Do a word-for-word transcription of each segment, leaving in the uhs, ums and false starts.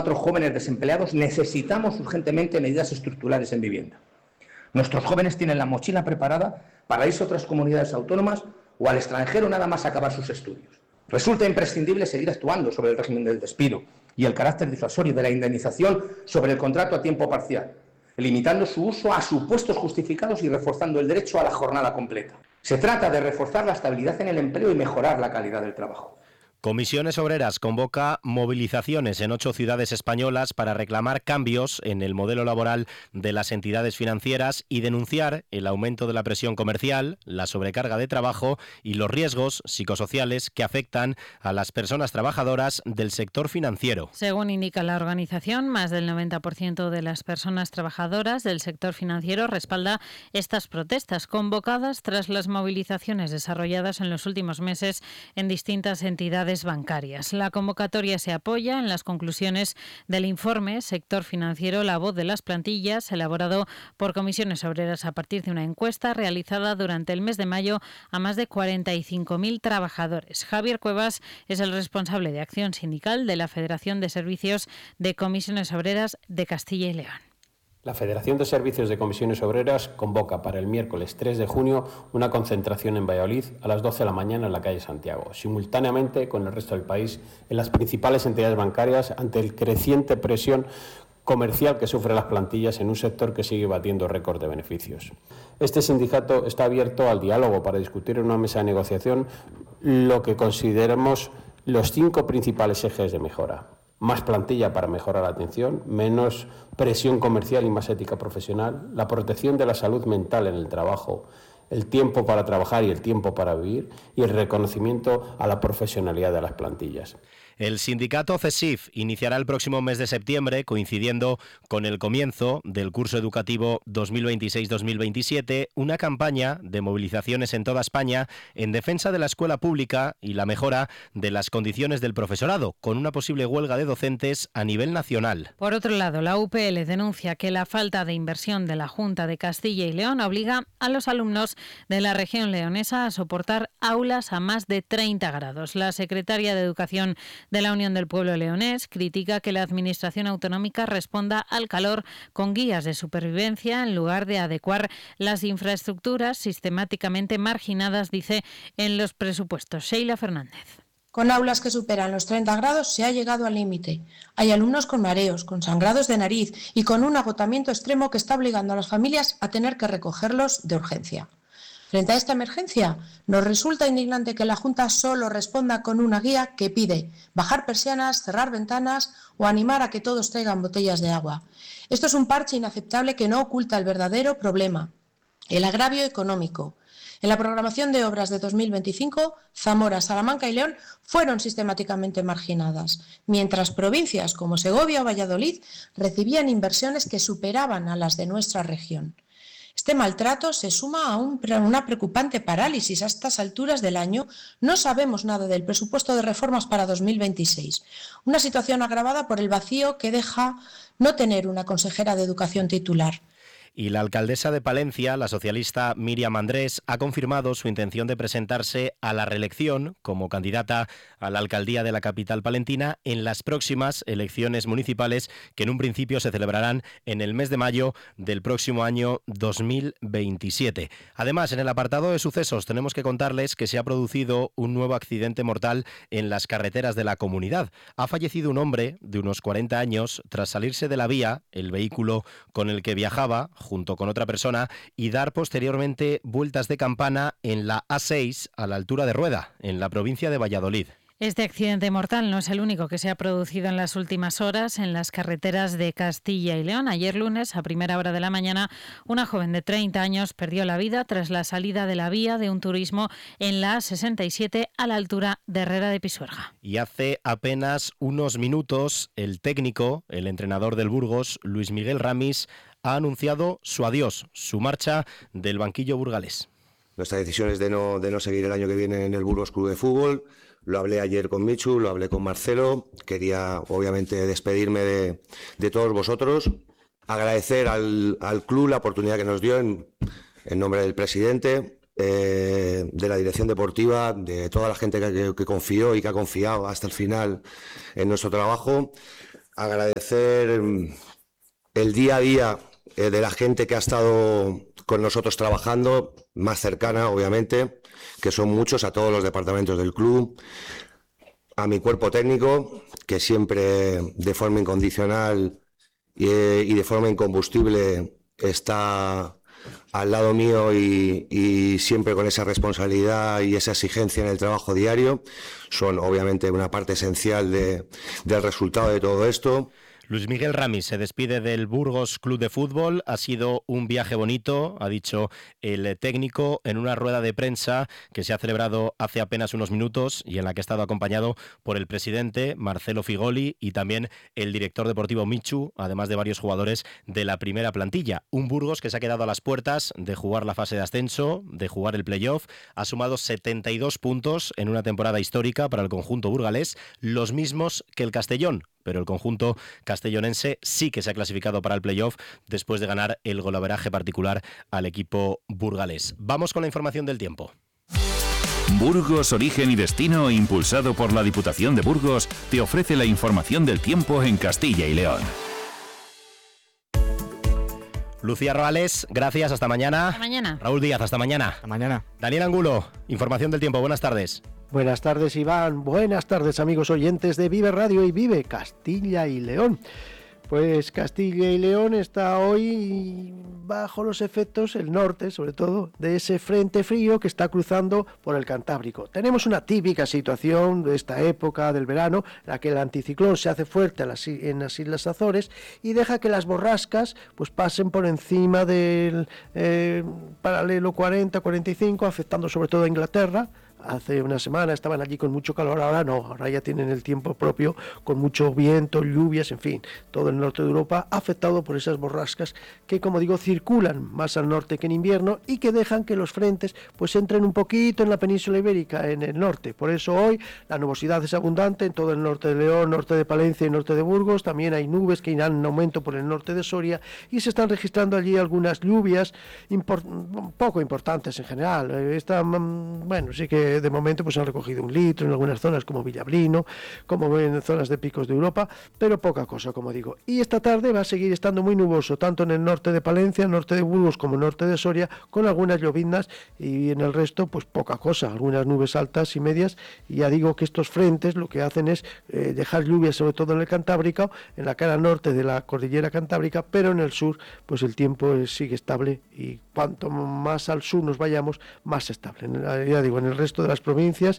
cuatro jóvenes desempleados, necesitamos urgentemente medidas estructurales en vivienda. Nuestros jóvenes tienen la mochila preparada para irse a otras comunidades autónomas o al extranjero nada más acabar sus estudios. Resulta imprescindible seguir actuando sobre el régimen del despido y el carácter disuasorio de la indemnización sobre el contrato a tiempo parcial, limitando su uso a supuestos justificados y reforzando el derecho a la jornada completa. Se trata de reforzar la estabilidad en el empleo y mejorar la calidad del trabajo. Comisiones Obreras convoca movilizaciones en ocho ciudades españolas para reclamar cambios en el modelo laboral de las entidades financieras y denunciar el aumento de la presión comercial, la sobrecarga de trabajo y los riesgos psicosociales que afectan a las personas trabajadoras del sector financiero. Según indica la organización, más del noventa por ciento de las personas trabajadoras del sector financiero respalda estas protestas convocadas tras las movilizaciones desarrolladas en los últimos meses en distintas entidades bancarias. La convocatoria se apoya en las conclusiones del informe Sector Financiero, la voz de las plantillas, elaborado por Comisiones Obreras a partir de una encuesta realizada durante el mes de mayo a más de cuarenta y cinco mil trabajadores. Javier Cuevas es el responsable de acción sindical de la Federación de Servicios de Comisiones Obreras de Castilla y León. La Federación de Servicios de Comisiones Obreras convoca para el miércoles tres de junio una concentración en Valladolid a las doce de la mañana en la calle Santiago, simultáneamente con el resto del país en las principales entidades bancarias ante el creciente presión comercial que sufren las plantillas en un sector que sigue batiendo récord de beneficios. Este sindicato está abierto al diálogo para discutir en una mesa de negociación lo que consideramos los cinco principales ejes de mejora. Más plantilla para mejorar la atención, menos presión comercial y más ética profesional, la protección de la salud mental en el trabajo, el tiempo para trabajar y el tiempo para vivir y el reconocimiento a la profesionalidad de las plantillas. El sindicato CESIF iniciará el próximo mes de septiembre, coincidiendo con el comienzo del curso educativo dos mil veintiséis dos mil veintisiete, una campaña de movilizaciones en toda España en defensa de la escuela pública y la mejora de las condiciones del profesorado, con una posible huelga de docentes a nivel nacional. Por otro lado, la U P L denuncia que la falta de inversión de la Junta de Castilla y León obliga a los alumnos de la región leonesa a soportar aulas a más de treinta grados. La secretaria de Educación de la Unión del Pueblo Leonés critica que la Administración autonómica responda al calor con guías de supervivencia en lugar de adecuar las infraestructuras sistemáticamente marginadas, dice, en los presupuestos. Sheila Fernández. Con aulas que superan los treinta grados se ha llegado al límite. Hay alumnos con mareos, con sangrados de nariz y con un agotamiento extremo que está obligando a las familias a tener que recogerlos de urgencia. Frente a esta emergencia, nos resulta indignante que la Junta solo responda con una guía que pide bajar persianas, cerrar ventanas o animar a que todos traigan botellas de agua. Esto es un parche inaceptable que no oculta el verdadero problema, el agravio económico. En la programación de obras de dos mil veinticinco, Zamora, Salamanca y León fueron sistemáticamente marginadas, mientras provincias como Segovia o Valladolid recibían inversiones que superaban a las de nuestra región. Este maltrato se suma a un, una preocupante parálisis. A estas alturas del año no sabemos nada del presupuesto de reformas para dos mil veintiséis, una situación agravada por el vacío que deja no tener una consejera de educación titular. Y la alcaldesa de Palencia, la socialista Míriam Andrés, ha confirmado su intención de presentarse a la reelección como candidata a la alcaldía de la capital palentina en las próximas elecciones municipales que en un principio se celebrarán en el mes de mayo del próximo año dos mil veintisiete. Además, en el apartado de sucesos tenemos que contarles que se ha producido un nuevo accidente mortal en las carreteras de la comunidad. Ha fallecido un hombre de unos cuarenta años tras salirse de la vía, el vehículo con el que viajaba, junto con otra persona, y dar posteriormente vueltas de campana en la A seis a la altura de Rueda, en la provincia de Valladolid. Este accidente mortal no es el único que se ha producido en las últimas horas en las carreteras de Castilla y León. Ayer lunes, a primera hora de la mañana, una joven de treinta años perdió la vida tras la salida de la vía de un turismo en la A sesenta y siete a la altura de Herrera de Pisuerga. Y hace apenas unos minutos, el técnico, el entrenador del Burgos, Luis Miguel Ramis, ha anunciado su adiós, su marcha del banquillo burgalés. Nuestra decisión es de no, de no seguir el año que viene en el Burgos Club de Fútbol. Lo hablé ayer con Michu, lo hablé con Marcelo. Quería, obviamente, despedirme de, de todos vosotros. Agradecer al, al club la oportunidad que nos dio en, en nombre del presidente, eh, de la dirección deportiva, de toda la gente que, que, que confió y que ha confiado hasta el final en nuestro trabajo. agradecer el día a día eh, de la gente que ha estado con nosotros trabajando, más cercana, obviamente, que son muchos, a todos los departamentos del club, a mi cuerpo técnico, que siempre de forma incondicional y, y de forma incombustible está al lado mío y, y siempre con esa responsabilidad y esa exigencia en el trabajo diario. Son obviamente una parte esencial de, del resultado de todo esto. Luis Miguel Ramis se despide del Burgos Club de Fútbol. Ha sido un viaje bonito, ha dicho el técnico en una rueda de prensa que se ha celebrado hace apenas unos minutos y en la que ha estado acompañado por el presidente Marcelo Figoli y también el director deportivo Michu, además de varios jugadores de la primera plantilla. Un Burgos que se ha quedado a las puertas de jugar la fase de ascenso, de jugar el playoff. Ha sumado setenta y dos puntos en una temporada histórica para el conjunto burgalés, los mismos que el Castellón. Pero el conjunto castellonense sí que se ha clasificado para el playoff después de ganar el golaveraje particular al equipo burgalés. Vamos con la información del tiempo. Burgos, origen y destino, impulsado por la Diputación de Burgos, te ofrece la información del tiempo en Castilla y León. Lucía Roales, gracias, hasta mañana. Hasta mañana. Raúl Díaz, hasta mañana. Hasta mañana. Daniel Angulo, información del tiempo, buenas tardes. Buenas tardes, Iván. Buenas tardes, amigos oyentes de Vive Radio y Vive Castilla y León. Pues Castilla y León está hoy bajo los efectos, el norte sobre todo, de ese frente frío que está cruzando por el Cantábrico. Tenemos una típica situación de esta época del verano, en la que el anticiclón se hace fuerte en las, en las Islas Azores y deja que las borrascas pues pasen por encima del eh, paralelo cuarenta cuarenta y cinco, afectando sobre todo a Inglaterra. Hace una semana estaban allí con mucho calor, ahora no, ahora ya tienen el tiempo propio, con mucho viento, lluvias, en fin, todo el norte de Europa afectado por esas borrascas que, como digo, circulan más al norte que en invierno y que dejan que los frentes pues entren un poquito en la península ibérica, en el norte. Por eso hoy la nubosidad es abundante en todo el norte de León, norte de Palencia y norte de Burgos. También hay nubes que irán en aumento por el norte de Soria y se están registrando allí algunas lluvias import- poco importantes en general. Esta, bueno, sí que de momento pues han recogido un litro en algunas zonas como Villablino, como en zonas de picos de Europa, pero poca cosa, como digo. Y esta tarde va a seguir estando muy nuboso, tanto en el norte de Palencia, norte de Burgos, como norte de Soria, con algunas lloviznas, y en el resto pues poca cosa, algunas nubes altas y medias. Y ya digo que estos frentes lo que hacen es eh, dejar lluvias sobre todo en el Cantábrico, en la cara norte de la cordillera Cantábrica, pero en el sur pues el tiempo es, sigue estable, y cuanto más al sur nos vayamos, más estable. En el, ya digo, en el resto de las provincias,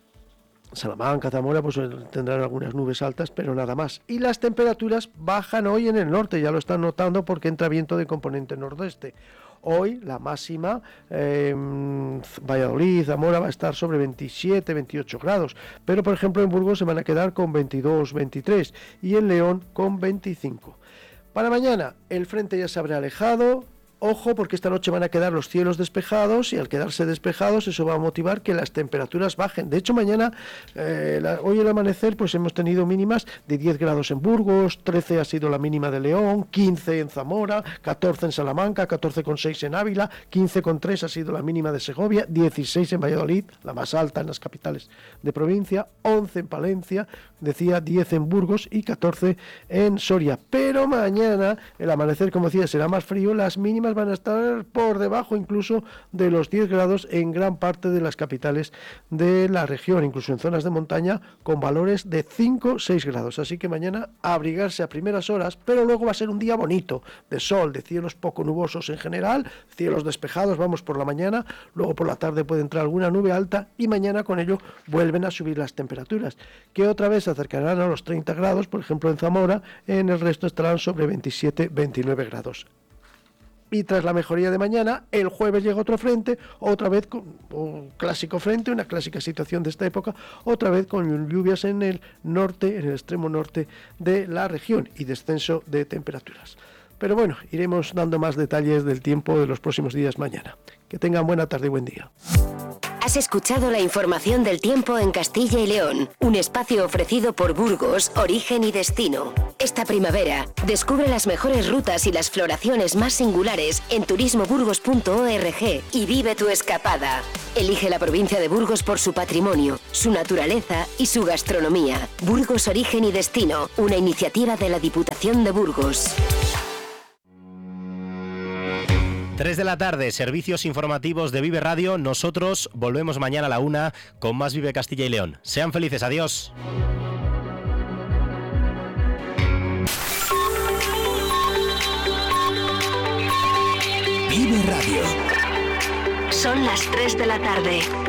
Salamanca, Zamora, pues tendrán algunas nubes altas, pero nada más. Y las temperaturas bajan hoy en el norte, ya lo están notando porque entra viento de componente nordeste. Hoy la máxima, eh, Valladolid, Zamora va a estar sobre veintisiete, veintiocho grados, pero por ejemplo en Burgos se van a quedar con veintidós, veintitrés y en León con veinticinco. Para mañana el frente ya se habrá alejado. Ojo, porque esta noche van a quedar los cielos despejados y al quedarse despejados eso va a motivar que las temperaturas bajen. De hecho, mañana, eh, la, hoy al amanecer, pues hemos tenido mínimas de diez grados en Burgos, trece ha sido la mínima de León, quince en Zamora, catorce en Salamanca, catorce coma seis en Ávila, quince coma tres ha sido la mínima de Segovia, dieciséis en Valladolid, la más alta en las capitales de provincia, once en Palencia, decía diez en Burgos y catorce en Soria. Pero mañana el amanecer, como decía, será más frío, las mínimas van a estar por debajo incluso de los diez grados en gran parte de las capitales de la región, incluso en zonas de montaña con valores de cinco, seis grados. Así que mañana abrigarse a primeras horas, pero luego va a ser un día bonito, de sol, de cielos poco nubosos en general, cielos despejados, vamos, por la mañana, luego por la tarde puede entrar alguna nube alta y mañana con ello vuelven a subir las temperaturas, que otra vez se acercarán a los treinta grados, por ejemplo en Zamora, en el resto estarán sobre veintisiete, veintinueve grados. Y tras la mejoría de mañana, el jueves llega otro frente, otra vez con un clásico frente, una clásica situación de esta época, otra vez con lluvias en el norte, en el extremo norte de la región y descenso de temperaturas. Pero bueno, iremos dando más detalles del tiempo de los próximos días mañana. Que tengan buena tarde y buen día. Has escuchado la información del tiempo en Castilla y León, un espacio ofrecido por Burgos, Origen y Destino. Esta primavera, descubre las mejores rutas y las floraciones más singulares en turismo burgos punto org y vive tu escapada. Elige la provincia de Burgos por su patrimonio, su naturaleza y su gastronomía. Burgos, Origen y Destino, una iniciativa de la Diputación de Burgos. tres de la tarde, servicios informativos de Vive Radio. Nosotros volvemos mañana a la una con más Vive Castilla y León. Sean felices, adiós. Vive Radio. Son las tres de la tarde.